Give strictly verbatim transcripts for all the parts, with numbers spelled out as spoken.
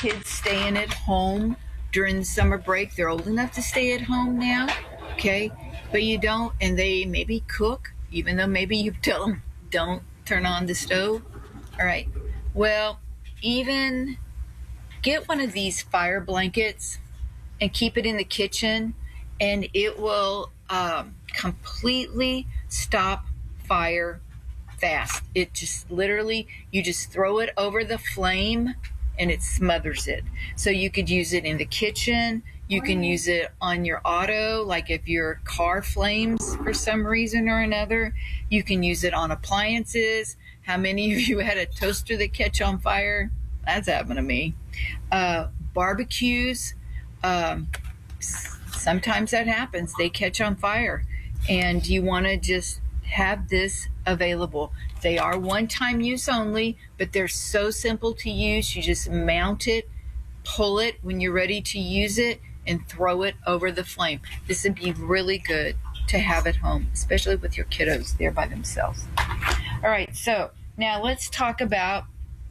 kids staying at home during the summer break. They're old enough to stay at home now, okay? But you don't, and they maybe cook, even though maybe you tell them don't turn on the stove. All right. Well, even get one of these fire blankets and keep it in the kitchen, and it will um, completely stop fire fast. It just literally, you just throw it over the flame and it smothers it. So you could use it in the kitchen. You can use it on your auto, like if your car flames for some reason or another. You can use it on appliances. How many of you had a toaster that catch on fire? That's happened to me. Uh, barbecues, um, sometimes that happens. They catch on fire, and you want to just have this available. They are one-time use only, but they're so simple to use. You just mount it, pull it when you're ready to use it, and throw it over the flame. This would be really good to have at home, especially with your kiddos there by themselves. All right, so now let's talk about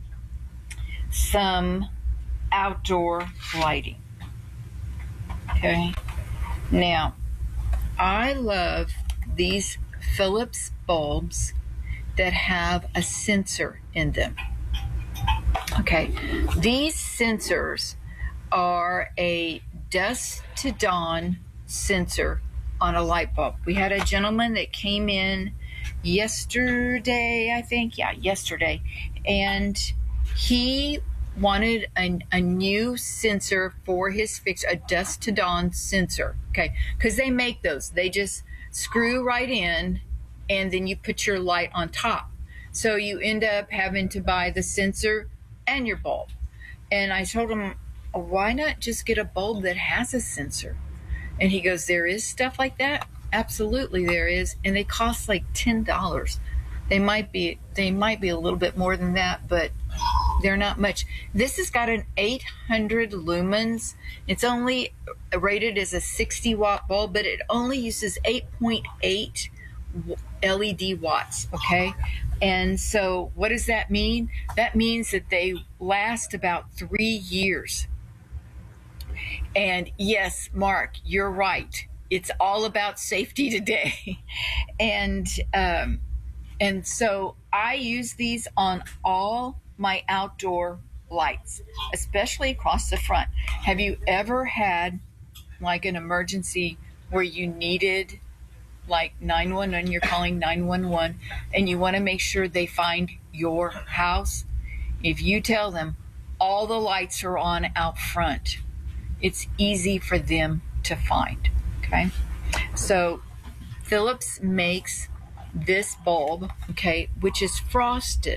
some outdoor lighting. Okay, now I love these Philips bulbs that have a sensor in them. Okay, these sensors are a dusk to dawn sensor on a light bulb. We had a gentleman that came in yesterday, I think, yeah, yesterday, and he wanted a, a new sensor for his fixture, a dusk to dawn sensor, okay, because they make those. They just screw right in, and then you put your light on top. So you end up having to buy the sensor and your bulb. And I told him, why not just get a bulb that has a sensor? And he goes, there is stuff like that? Absolutely there is. And they cost like ten dollars. They might be, they might be a little bit more than that, but they're not much. This has got an eight hundred lumens. It's only rated as a sixty watt bulb, but it only uses eight point eight L E D watts, okay? And so what does that mean? That means that they last about three years. And yes, Mark, you're right. It's all about safety today. and um, and so I use these on all my outdoor lights, especially across the front. Have you ever had like an emergency where you needed like nine one one, you're calling nine one one, and you want to make sure they find your house? If you tell them all the lights are on out front, it's easy for them to find, okay? So Philips makes this bulb, okay, which is frosted.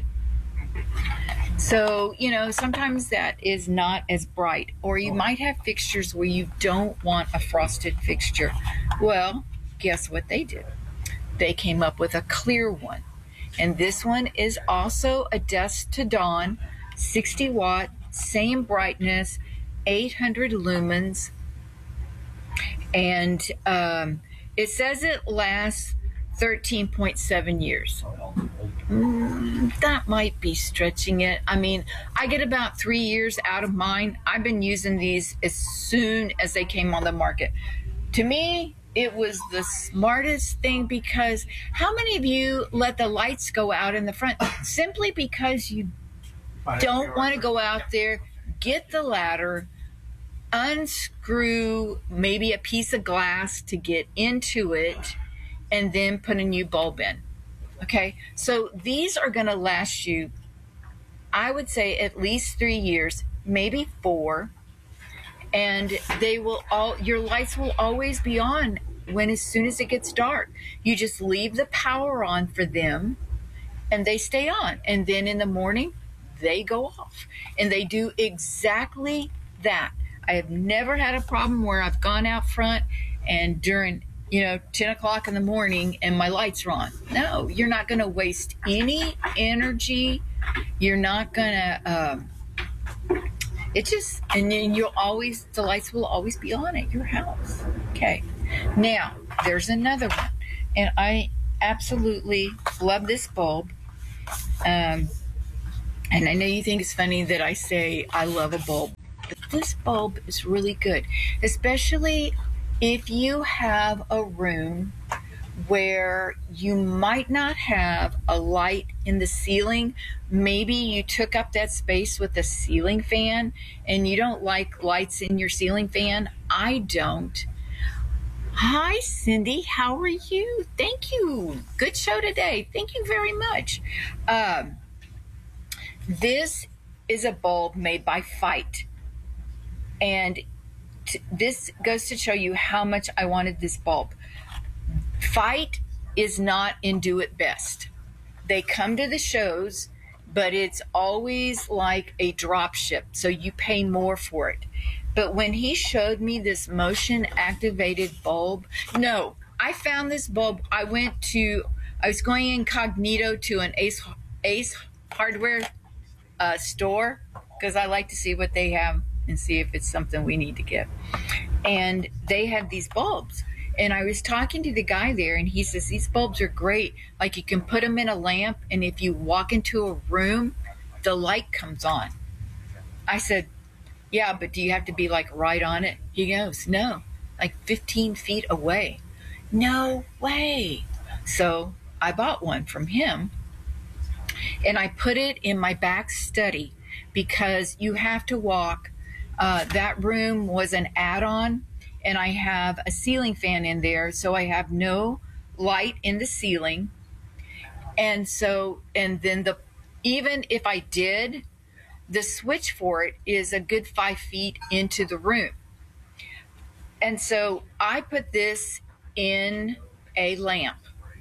So, you know, sometimes that is not as bright, or you might have fixtures where you don't want a frosted fixture. Well, guess what they did? They came up with a clear one. And this one is also a dusk to dawn, sixty watt, same brightness, eight hundred lumens. And um, it says it lasts thirteen point seven years. Mm, that might be stretching it. I mean, I get about three years out of mine. I've been using these as soon as they came on the market. To me, it was the smartest thing, because how many of you let the lights go out in the front simply because you don't want to go out there, get the ladder, unscrew maybe a piece of glass to get into it, and then put a new bulb in? Okay, so these are going to last you, I would say, at least three years, maybe four, and they will all, your lights will always be on when, as soon as it gets dark. You just leave the power on for them, and they stay on, and then in the morning they go off, and they do exactly that. I have never had a problem where I've gone out front and during, you know, ten o'clock in the morning and my lights are on. No, you're not going to waste any energy. You're not going to, um, it just, and then you'll always, the lights will always be on at your house. Okay. Now, there's another one. And I absolutely love this bulb. Um, and I know you think it's funny that I say I love a bulb. But this bulb is really good, especially if you have a room where you might not have a light in the ceiling. Maybe you took up that space with a ceiling fan and you don't like lights in your ceiling fan. I don't. Hi, Cindy. How are you? Thank you. Good show today. Thank you very much. Um, this is a bulb made by Fight. And t- this goes to show you how much I wanted this bulb. Fight is not in Do It Best. They come to the shows, but it's always like a drop ship, so you pay more for it. But when he showed me this motion activated bulb, no, I found this bulb. I went to, I was going incognito to an Ace Ace Hardware uh, store because I like to see what they have and see if it's something we need to get. And they had these bulbs. And I was talking to the guy there, and he says, these bulbs are great. Like, you can put them in a lamp, and if you walk into a room, the light comes on. I said, yeah, but do you have to be, like, right on it? He goes, no, like fifteen feet away. No way. So I bought one from him, and I put it in my back study because you have to walk. Uh, that room was an add-on. And I have a ceiling fan in there, so I have no light in the ceiling. And so, and then the, even if I did, the switch for it is a good five feet into the room. And so I put this in a lamp.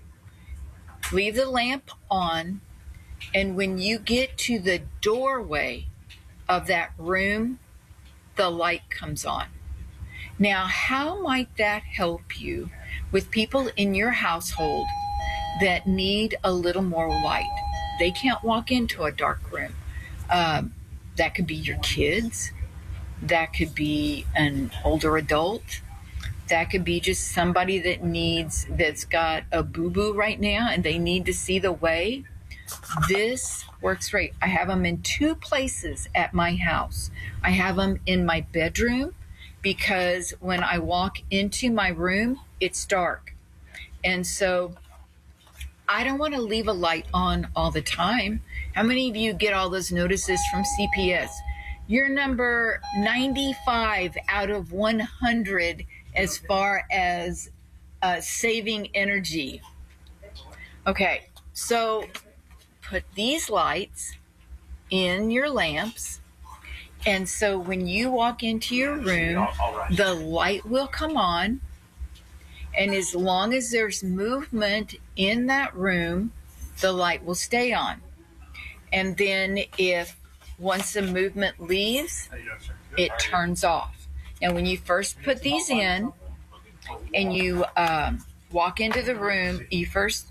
Leave the lamp on, and when you get to the doorway of that room, the light comes on. Now, how might that help you with people in your household that need a little more light? They can't walk into a dark room. Um, that could be your kids. That could be an older adult. That could be just somebody that needs, that's got a boo-boo right now and they need to see the way. This works great. I have them in two places at my house. I have them in my bedroom, because when I walk into my room, it's dark. And so I don't want to leave a light on all the time. How many of you get all those notices from C P S? You're number ninety-five out of one hundred as far as uh, saving energy. Okay, so put these lights in your lamps. And so when you walk into your room, the light will come on. And as long as there's movement in that room, the light will stay on. And then if once the movement leaves, it turns off. Now, when you first put these in and you um, walk into the room, you first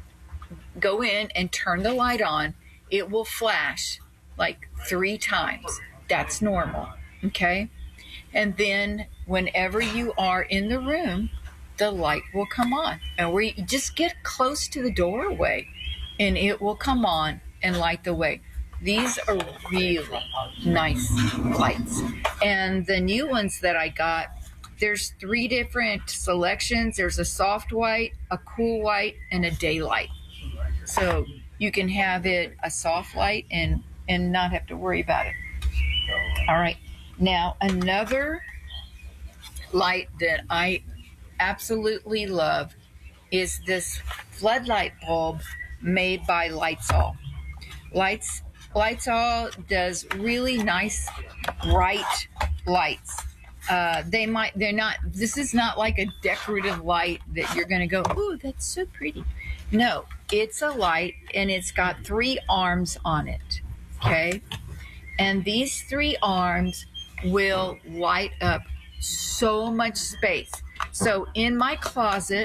go in and turn the light on. It will flash like three times. That's normal, okay? And then whenever you are in the room, the light will come on. And we just get close to the doorway, and it will come on and light the way. These are really nice lights. And the new ones that I got, there's three different selections. There's a soft white, a cool white, and a daylight. So you can have it a soft light and, and not have to worry about it. All right. Now, another light that I absolutely love is this floodlight bulb made by Lightsol. Lights, Lightsol does really nice, bright lights. Uh, they might, they're not, this is not like a decorative light that you're going to go, ooh, that's so pretty. No, it's a light and it's got three arms on it. Okay. And these three arms will light up so much space. So in my closet,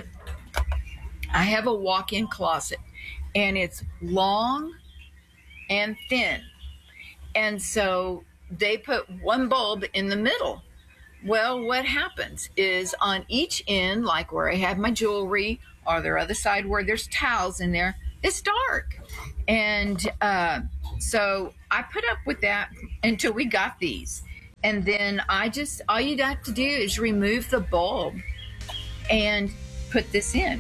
I have a walk-in closet, and it's long and thin. And so they put one bulb in the middle. Well, what happens is on each end, like where I have my jewelry, or the other side where there's towels in there, it's dark. And uh, so I put up with that until we got these. And then I just, all you have to do is remove the bulb and put this in.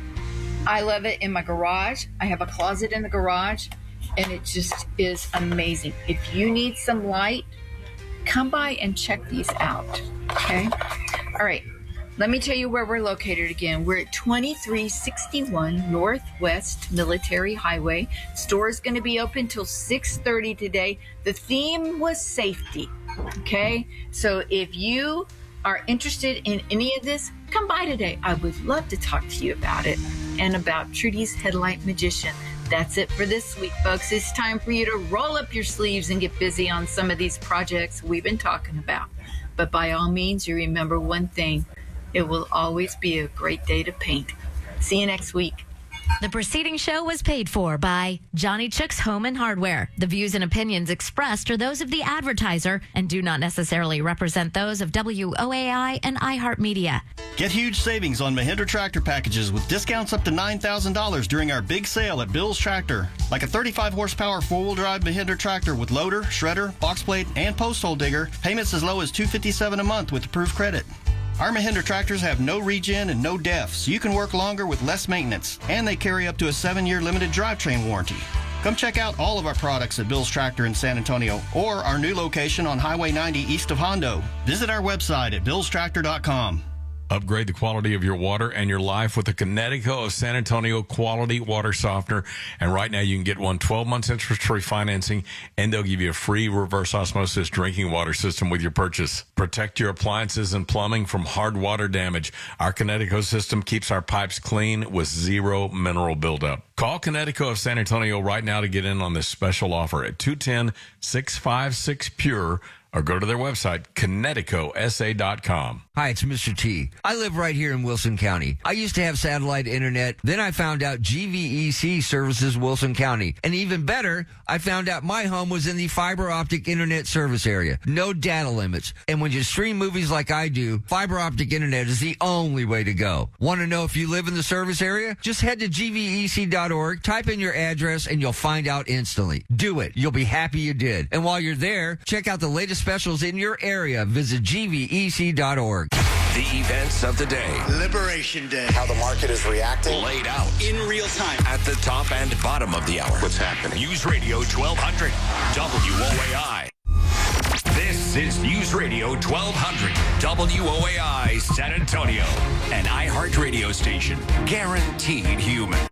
I love it in my garage. I have a closet in the garage, and it just is amazing. If you need some light, come by and check these out, okay? All right, let me tell you where we're located again. We're at twenty-three sixty-one Northwest Military Highway. Store is going to be open till six thirty today. The theme was safety, okay? So if you are interested in any of this, come by today. I would love to talk to you about it and about Trudy's Headlight Magician. That's it for this week, folks. It's time for you to roll up your sleeves and get busy on some of these projects we've been talking about. But by all means, you remember one thing. It will always be a great day to paint. See you next week. The preceding show was paid for by Johnny Chook's Home and Hardware. The views and opinions expressed are those of the advertiser and do not necessarily represent those of W O A I and iHeartMedia. Get huge savings on Mahindra tractor packages with discounts up to nine thousand dollars during our big sale at Bill's Tractor. Like a thirty-five horsepower four-wheel drive Mahindra tractor with loader, shredder, box plate, and post hole digger. Payments as low as two hundred fifty-seven dollars a month with approved credit. Our Mahindra tractors have no regen and no def, so you can work longer with less maintenance, and they carry up to a seven-year limited drivetrain warranty. Come check out all of our products at Bill's Tractor in San Antonio or our new location on Highway ninety east of Hondo. Visit our website at bills tractor dot com. Upgrade the quality of your water and your life with the Connecticut of San Antonio Quality Water Softener. And right now you can get one twelve months interest-free financing, and they'll give you a free reverse osmosis drinking water system with your purchase. Protect your appliances and plumbing from hard water damage. Our Connecticut system keeps our pipes clean with zero mineral buildup. Call Connecticut of San Antonio right now to get in on this special offer at two one zero, six five six, P U R E or go to their website, connecticut s a dot com. Hi, it's Mister T. I live right here in Wilson County. I used to have satellite internet. Then I found out G V E C services Wilson County. And even better, I found out my home was in the fiber optic internet service area. No data limits. And when you stream movies like I do, fiber optic internet is the only way to go. Want to know if you live in the service area? Just head to G V E C dot org, type in your address, and you'll find out instantly. Do it. You'll be happy you did. And while you're there, check out the latest specials in your area. Visit G V E C dot org. The events of the day. Liberation Day. How the market is reacting. Laid out. In real time. At the top and bottom of the hour. What's happening? News Radio twelve hundred. W O A I. This is News Radio twelve hundred. W O A I San Antonio. An iHeart radio station. Guaranteed human.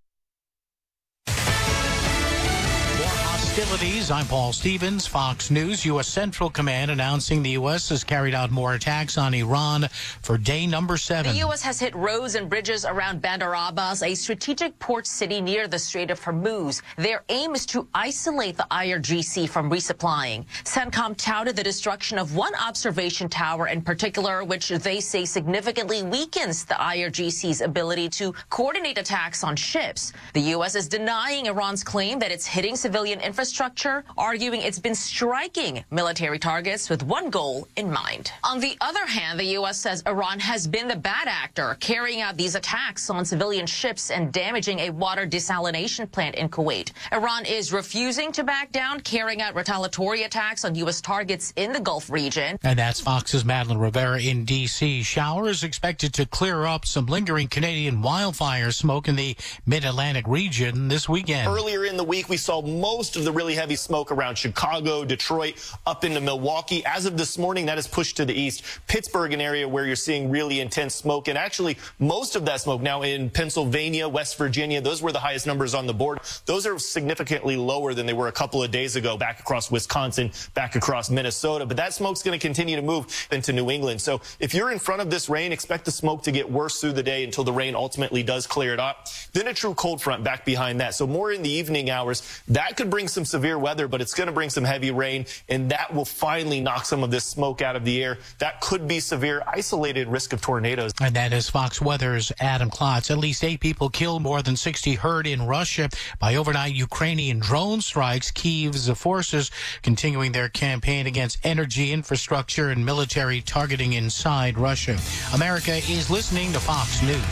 Hostilities. I'm Paul Stevens, Fox News. U S. Central Command announcing the U S has carried out more attacks on Iran for day number seven. The U S has hit roads and bridges around Bandar Abbas, a strategic port city near the Strait of Hormuz. Their aim is to isolate the I R G C from resupplying. CENTCOM touted the destruction of one observation tower in particular, which they say significantly weakens the I R G C's ability to coordinate attacks on ships. The U S is denying Iran's claim that it's hitting civilian infrastructure. Infrastructure, arguing it's been striking military targets with one goal in mind. On the other hand, the U S says Iran has been the bad actor, carrying out these attacks on civilian ships and damaging a water desalination plant in Kuwait. Iran is refusing to back down, carrying out retaliatory attacks on U S targets in the Gulf region. And that's Fox's Madeline Rivera in D C. Showers expected to clear up some lingering Canadian wildfire smoke in the mid-Atlantic region this weekend. Earlier in the week, we saw most of the really heavy smoke around Chicago, Detroit, up into Milwaukee. As of this morning, that is pushed to the east. Pittsburgh, an area where you're seeing really intense smoke. And actually, most of that smoke now in Pennsylvania, West Virginia, those were the highest numbers on the board. Those are significantly lower than they were a couple of days ago, back across Wisconsin, back across Minnesota. But that smoke's going to continue to move into New England. So if you're in front of this rain, expect the smoke to get worse through the day until the rain ultimately does clear it up. Then a true cold front back behind that. So more in the evening hours. That could bring some severe weather, but it's going to bring some heavy rain, and that will finally knock some of this smoke out of the air. That could be severe, isolated risk of tornadoes. And that is Fox Weather's Adam Klotz. At least eight people killed, more than sixty hurt in Russia by overnight Ukrainian drone strikes. Kyiv's forces continuing their campaign against energy infrastructure and military targeting inside Russia. America is listening to Fox News.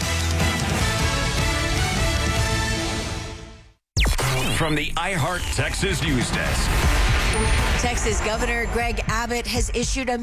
From the iHeart Texas News Desk. Texas Governor Greg Abbott has issued a